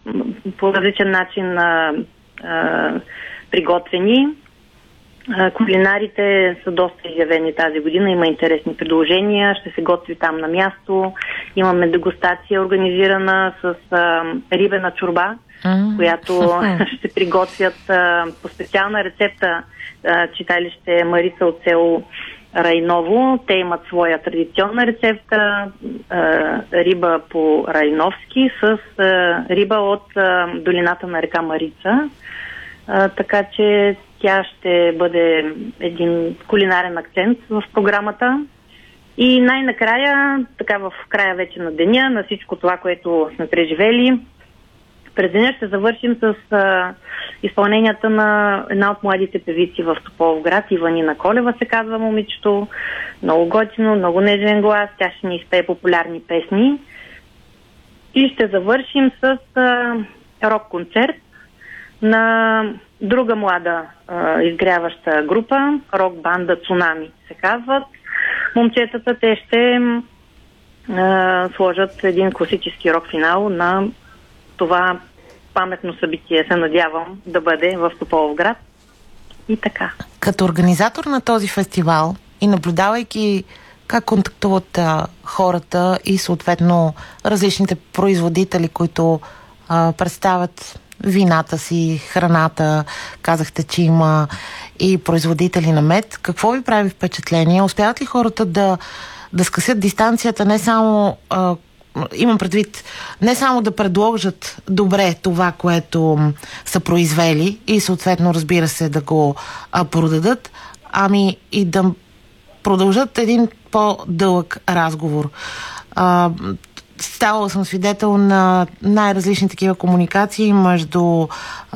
по различен начин приготвени. Кулинарите са доста изявени тази година, има интересни предложения, ще се готви там на място. Имаме дегустация организирана с рибена чорба, която ще приготвят по специална рецепта читалище Марица от село Райново. Те имат своя традиционна рецепта, риба по райновски с риба от долината на река Марица. Така че тя ще бъде един кулинарен акцент в програмата. И най-накрая, така в края вече на деня, на всичко това, което сме преживели, през деня ще завършим с изпълненията на една от младите певици в Тополовград. Иванина Колева се казва момичето. Много готино, много нежен глас. Тя ще ни изпее популярни песни. И ще завършим с рок-концерт на друга млада изгряваща група, рок-банда Цунами се казват. Момчетата, те ще сложат един класически рок-финал на това паметно събитие, се надявам да бъде в Тополовград. И така. Като организатор на този фестивал и наблюдавайки как контактуват хората и съответно различните производители, които представят вината си, храната, казахте, че има и производители на мед. Какво ви прави впечатление? Успяват ли хората да скъсят дистанцията, не само имам предвид, не само да предложат добре това, което са произвели и съответно, разбира се, да го продадат, ами и да продължат един по-дълъг разговор. Ставала съм свидетел на най-различни такива комуникации между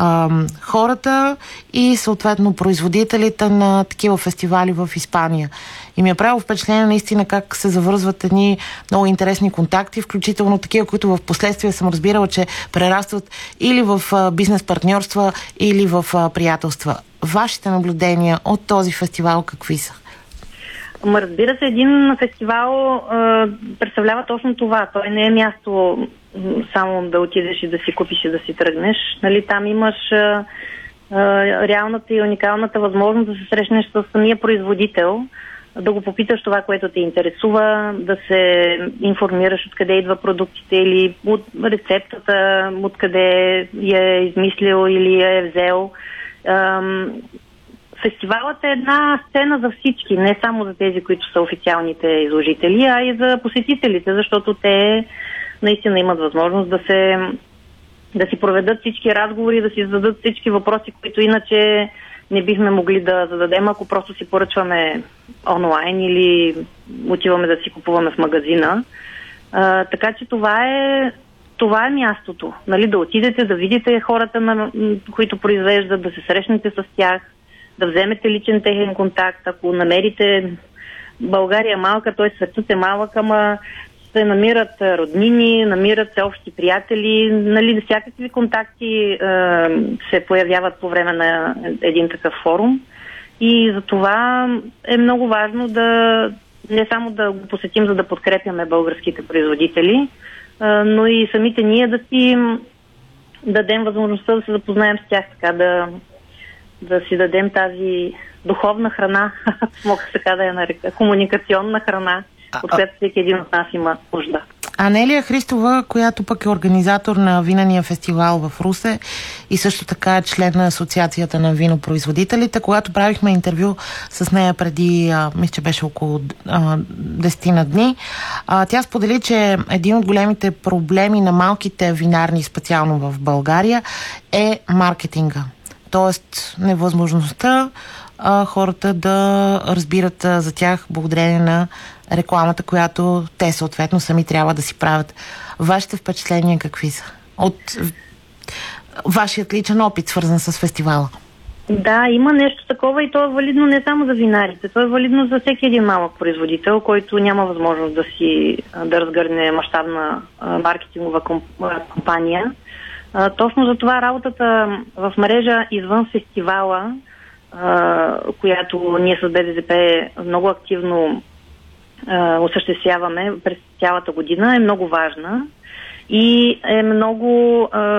хората и съответно производителите на такива фестивали в Испания. И ми е правило впечатление наистина как се завързват едни много интересни контакти, включително такива, които в последствие съм разбирала, че прерастват или в бизнес партньорства, или в приятелства. Вашите наблюдения от този фестивал какви са? Разбира се, един фестивал представлява точно това. Той не е място само да отидеш и да си купиш и да си тръгнеш. Нали, там имаш реалната и уникалната възможност да се срещнеш с самия производител, да го попиташ това, което те интересува, да се информираш откъде идва продуктите или от рецептата, откъде я е измислил или я е взел. Фестивалът е една сцена за всички, не само за тези, които са официалните изложители, а и за посетителите, защото те наистина имат възможност да си проведат всички разговори, да си зададат всички въпроси, които иначе не бихме могли да зададем, ако просто си поръчваме онлайн или отиваме да си купуваме в магазина. Така че това е мястото. Нали, да отидете, да видите хората, които произвеждат, да се срещнете с тях, да вземете личен техен контакт. Ако намерите, България е малка, т.е. светът е малък, ама се намират роднини, намират се общи приятели, нали, всякакви контакти се появяват по време на един такъв форум. И за това е много важно не само да го посетим, за да подкрепяме българските производители, но и самите ние да си дадем възможността да се запознаем с тях, така да си дадем тази духовна храна, мога така да я нарека, комуникационна храна, от която всеки един от нас има нужда. Анелия Христова, която пък е организатор на винения фестивал в Русе и също така е член на Асоциацията на винопроизводителите, когато правихме интервю с нея преди, мисля, че беше около 10 на дни, тя сподели, че един от големите проблеми на малките винарни, специално в България, е маркетинга. Тоест невъзможността хората да разбират за тях благодарение на рекламата, която те съответно сами трябва да си правят. Вашите впечатления какви са? От вашият личен опит, свързан с фестивала? Да, има нещо такова и то е валидно не само за винарите. То е валидно за всеки един малък производител, който няма възможност да разгърне мащабна маркетингова компания. Точно за това работата в мрежа извън фестивала, която ние с БДЗП много активно осъществяваме през цялата година, е много важна и е много